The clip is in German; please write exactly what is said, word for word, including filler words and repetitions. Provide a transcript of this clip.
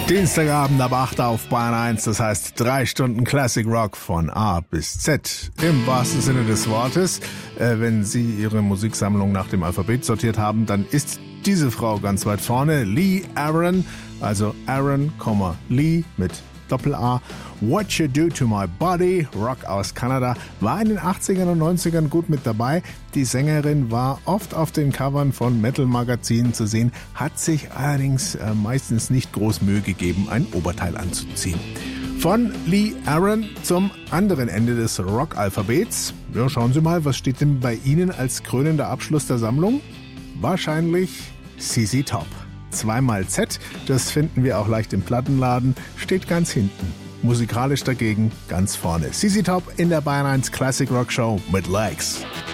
Dienstagabend ab acht auf Bayern eins, das heißt drei Stunden Classic Rock von A bis Z. Im wahrsten Sinne des Wortes. Äh, wenn Sie Ihre Musiksammlung nach dem Alphabet sortiert haben, dann ist diese Frau ganz weit vorne. Lee Aaron, also Aaron, Lee mit Doppel-A. What You Do to My Body, Rock aus Kanada, war in den achtzigern und neunzigern gut mit dabei. Die Sängerin war oft auf den Covern von Metal-Magazinen zu sehen, hat sich allerdings äh, meistens nicht groß Mühe gegeben, ein Oberteil anzuziehen. Von Lee Aaron zum anderen Ende des Rock-Alphabets. Ja, schauen Sie mal, was steht denn bei Ihnen als krönender Abschluss der Sammlung? Wahrscheinlich Z Z Top. Zweimal Z, das finden wir auch leicht im Plattenladen, steht ganz hinten. Musikalisch dagegen ganz vorne. Z Z Top in der Bayern eins Classic Rock Show mit Legs.